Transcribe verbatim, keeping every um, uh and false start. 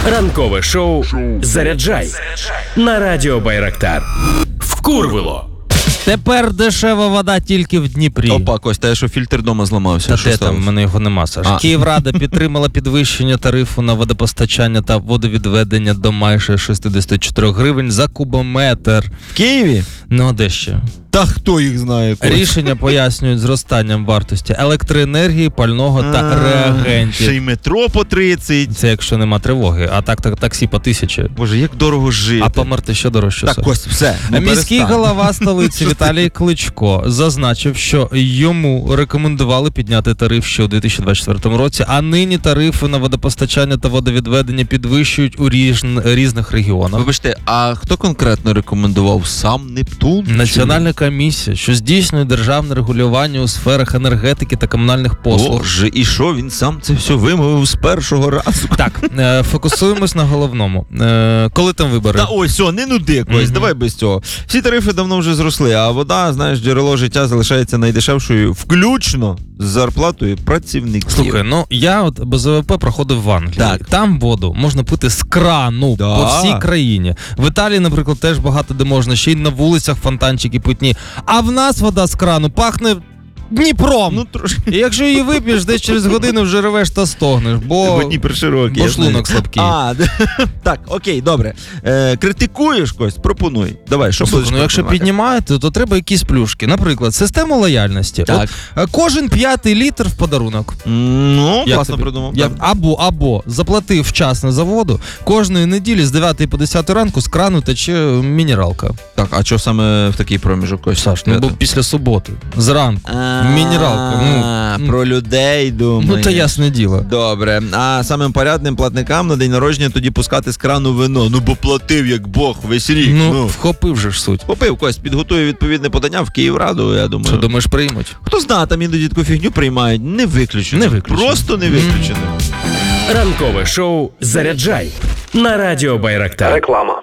Ранкове шоу «Заряджай» на радіо Байрактар. Вкурвило. Тепер дешева вода тільки в Дніпрі. Опа, Кость, а що фільтр дома зламався? Та що де сталося? там, в мене його нема, Саш. А. Київрада підтримала підвищення тарифу на водопостачання та водовідведення до майже шістдесят чотири гривень за кубометр. В Києві? Ну, а де ще? Та хто їх знає? Кость? Рішення пояснюють зростанням вартості електроенергії, пального та А, реагентів. Ще й метро по тридцять. Це якщо нема тривоги, а так, так таксі по тисячі. Боже, як дорого жити. А померти ще дорожче. Так, Саш. Кость, все. ну Міський перестань. голова столиці Віталій Кличко зазначив, що йому рекомендували підняти тариф ще у дві тисячі двадцять четвертому році, а нині тарифи на водопостачання та водовідведення підвищують у різ... різних регіонах. Вибачте, а хто конкретно рекомендував? Сам Нептун? Національна комісія, що здійснює державне регулювання у сферах енергетики та комунальних послуг. Боже, і що, він сам це все вимовив з першого разу? Так, е, фокусуємось на головному. Е, коли там вибори? Та ось, все, не нуди, Кость, Мгм. давай без цього. Всі тарифи давно вже зросли, а вода, знаєш, джерело життя залишається найдешевшою, включно з зарплатою працівників. Слухай, ну я от без ВВП проходив в Англії. Так. Там воду можна пити з крану Да. по всій країні. В Італії, наприклад, теж багато де можна, ще й на вулицях фонтанчики питні. А в нас вода з крану пахне Дніпром. Ну, трошки. І якщо її вип'єш, десь через годину вже ревеш та стогнеш, бо, Бо Дніпр широкий. бо я знаю. шлунок слабкий. А, так, окей, добре. Е, критикуєш, Кость, пропонуй. Давай, що Слухай, будеш ну якщо пропонувати? піднімаєте, то треба якісь плюшки. Наприклад, система лояльності. Так. От, е, кожен п'ятий літр в подарунок. Ну, Як класно тобі? придумав. Я, так. або, або заплатив вчасно за воду, кожної неділі з дев'ятої по десяту ранку з крану тече мінералка. Так, а що саме в такий проміжок, Кость? Саш, ну бо після суботи, зранку, мінералка. А, Ну, про людей думаєш. ну та ясне діло. Добре. А самим порядним платникам на день народження тоді пускати з крану вино. Ну, бо платив, як Бог, весь рік. Ну, Ну. вхопив же ж суть. Попив, Кость, підготує відповідне подання в Київраду, я думаю. Що думаєш, приймуть? Хто знає, там іноді таку фігню приймають. Не виключено. Не виключено. Просто не виключено. Ранкове шоу «Заряджай» на радіо Байрактар. Реклама.